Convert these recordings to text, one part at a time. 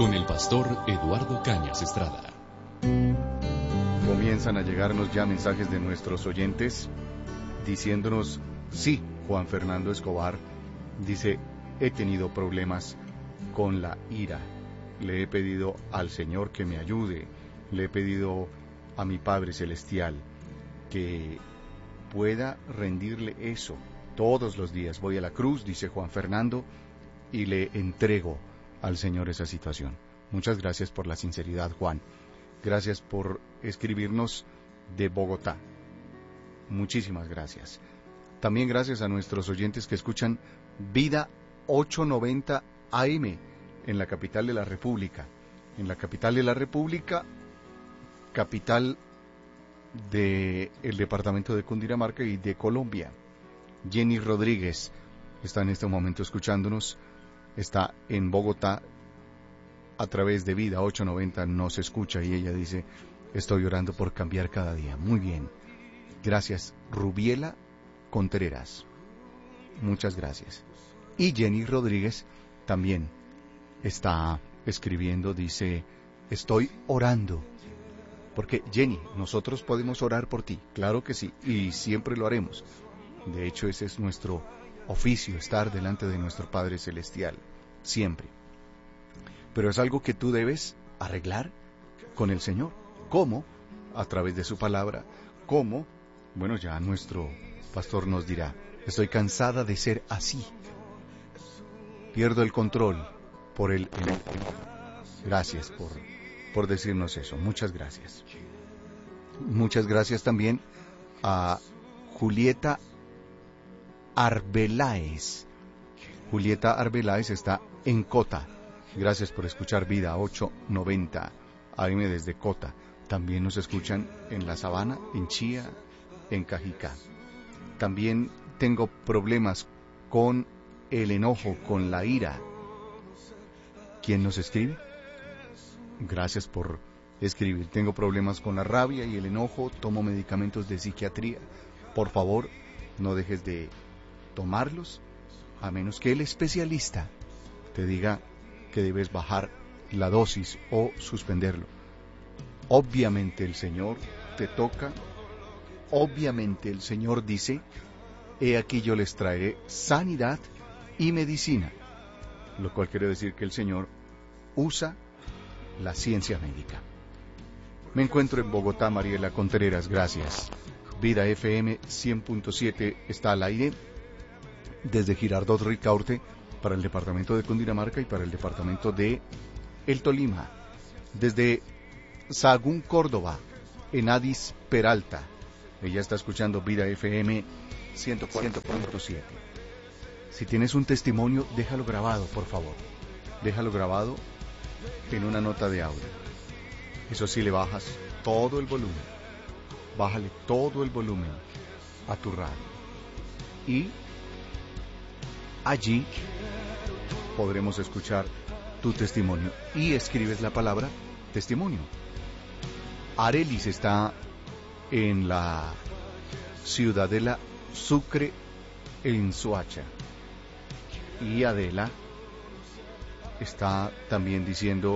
con el pastor Eduardo Cañas Estrada. Comienzan a llegarnos ya mensajes de nuestros oyentes diciéndonos, sí, Juan Fernando Escobar dice, he tenido problemas con la ira, le he pedido al Señor que me ayude, le he pedido a mi Padre Celestial que pueda rendirle eso. Todos los días voy a la cruz, dice Juan Fernando, y le entrego al Señor esa situación. Muchas gracias por la sinceridad, Juan. Gracias por escribirnos de Bogotá. Muchísimas gracias. También gracias a nuestros oyentes que escuchan Vida 890 AM en la capital de la República. En la capital de la República, capital del departamento de Cundinamarca y de Colombia. Jenny Rodríguez está en este momento escuchándonos. Está en Bogotá a través de Vida 890, nos escucha y ella dice, estoy orando por cambiar cada día. Muy bien, gracias. Rubiela Contreras, muchas gracias. Y Jenny Rodríguez también está escribiendo, dice, estoy orando. Porque Jenny, nosotros podemos orar por ti, claro que sí, y siempre lo haremos. De hecho, ese es nuestro oficio, estar delante de nuestro Padre Celestial, siempre. Pero es algo que tú debes arreglar con el Señor. ¿Cómo? A través de su palabra. ¿Cómo? Bueno, ya nuestro pastor nos dirá, estoy cansada de ser así. Pierdo el control por el enojo. Gracias por decirnos eso. Muchas gracias. Muchas gracias también a Julieta Arbeláez. Julieta Arbeláez está en Cota. Gracias por escuchar Vida 890 AM desde Cota. También nos escuchan en La Sabana, en Chía, en Cajicá. También tengo problemas con el enojo, con la ira. ¿Quién nos escribe? Gracias por escribir. Tengo problemas con la rabia y el enojo. Tomo medicamentos de psiquiatría. Por favor, no dejes de tomarlos, a menos que el especialista te diga que debes bajar la dosis o suspenderlo. Obviamente el Señor te toca, obviamente el Señor dice, he aquí yo les traeré sanidad y medicina, lo cual quiere decir que el Señor usa la ciencia médica. Me encuentro en Bogotá, Mariela Contreras, gracias. Vida FM 100.7 está al aire desde Girardot Ricaurte para el departamento de Cundinamarca y para el departamento de El Tolima. Desde Sahagún, Córdoba, Enadis Peralta. Ella está escuchando Vida FM 100.7. Si tienes un testimonio, déjalo grabado, por favor. Déjalo grabado en una nota de audio. Eso sí, le bajas todo el volumen. Bájale todo el volumen a tu radio. Y allí podremos escuchar tu testimonio. Y escribes la palabra testimonio. Arelis está en la ciudadela Sucre, en Soacha. Y Adela está también diciendo,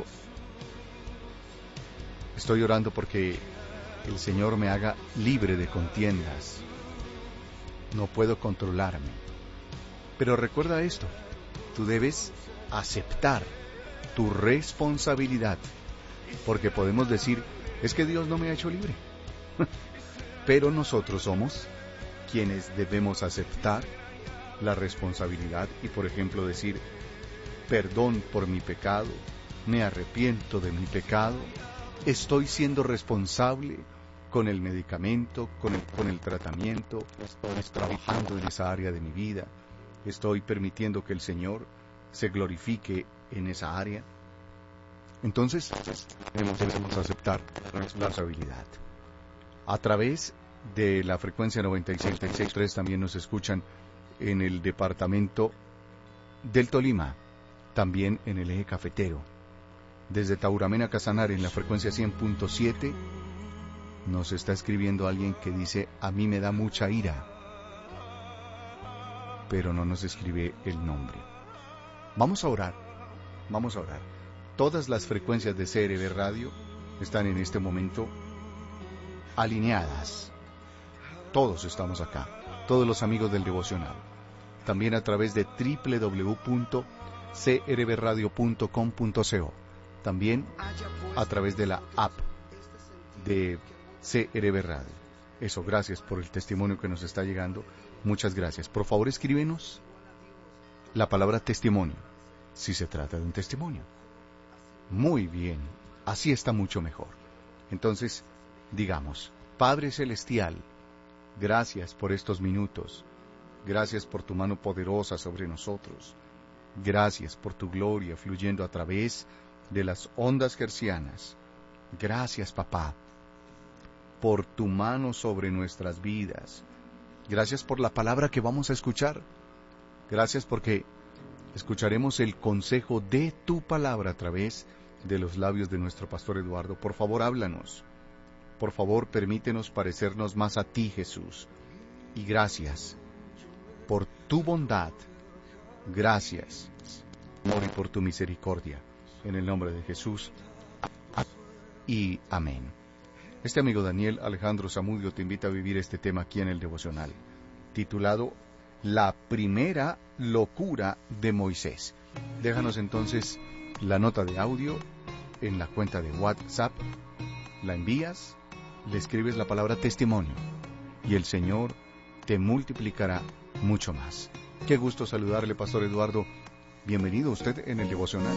estoy orando porque el Señor me haga libre de contiendas. No puedo controlarme. Pero recuerda esto, tú debes aceptar tu responsabilidad, porque podemos decir, es que Dios no me ha hecho libre. Pero nosotros somos quienes debemos aceptar la responsabilidad y, por ejemplo, decir, perdón por mi pecado, me arrepiento de mi pecado, estoy siendo responsable con el medicamento, con el tratamiento, estoy trabajando en esa área de mi vida, estoy permitiendo que el Señor se glorifique en esa área. Entonces, debemos aceptar la responsabilidad. A través de la frecuencia 96.3 también nos escuchan en el departamento del Tolima, también en el eje cafetero. Desde Tauramena, Casanare, en la frecuencia 100.7, nos está escribiendo alguien que dice, a mí me da mucha ira, pero no nos escribe el nombre. Vamos a orar. todas las frecuencias de CRB Radio están en este momento alineadas. Todos estamos acá, todos los amigos del devocional. También a través de www.crbradio.com.co. También a través de la app de CRB Radio. Eso, gracias por el testimonio que nos está llegando. Muchas gracias. Por favor, escríbenos la palabra testimonio, si se trata de un testimonio. Muy bien, así está mucho mejor. Entonces, digamos: Padre Celestial, gracias por estos minutos. Gracias por tu mano poderosa sobre nosotros. Gracias por tu gloria fluyendo a través de las ondas hercianas. Gracias, Papá, por tu mano sobre nuestras vidas. Gracias por la palabra que vamos a escuchar. Gracias porque escucharemos el consejo de tu palabra a través de los labios de nuestro pastor Eduardo. Por favor, háblanos. Por favor, permítenos parecernos más a ti, Jesús. Y gracias por tu bondad. Gracias, amor, y por tu misericordia. En el nombre de Jesús. Y amén. Este amigo Daniel Alejandro Zamudio te invita a vivir este tema aquí en el devocional, titulado La primera locura de Moisés. Déjanos entonces la nota de audio en la cuenta de WhatsApp, la envías, le escribes la palabra testimonio y el Señor te multiplicará mucho más. Qué gusto saludarle, Pastor Eduardo. Bienvenido usted en el devocional.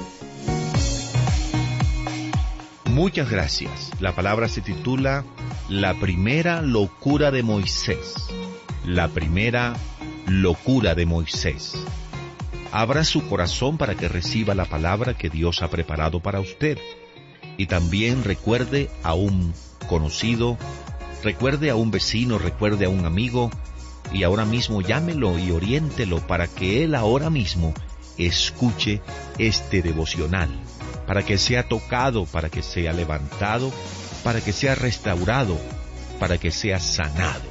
Muchas gracias. La palabra se titula La primera locura de Moisés. La primera locura de Moisés. Abra su corazón para que reciba la palabra que Dios ha preparado para usted. Y también recuerde a un conocido, recuerde a un vecino, recuerde a un amigo, y ahora mismo llámelo y oriéntelo para que él ahora mismo escuche este devocional, para que sea tocado, para que sea levantado, para que sea restaurado, para que sea sanado.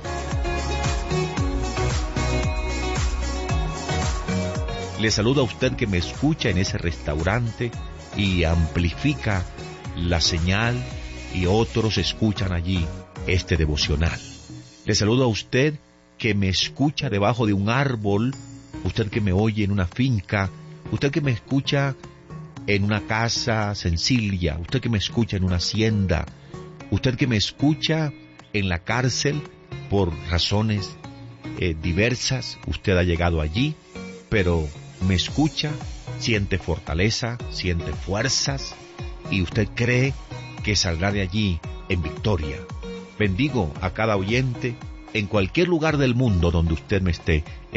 Le saludo a usted que me escucha en ese restaurante y amplifica la señal y otros escuchan allí este devocional. Le saludo a usted que me escucha debajo de un árbol, usted que me oye en una finca, usted que me escucha en una casa sencilla, usted que me escucha en una hacienda, usted que me escucha en la cárcel por razones diversas, usted ha llegado allí, pero me escucha, siente fortaleza, siente fuerzas y usted cree que saldrá de allí en victoria. Bendigo a cada oyente en cualquier lugar del mundo donde usted me esté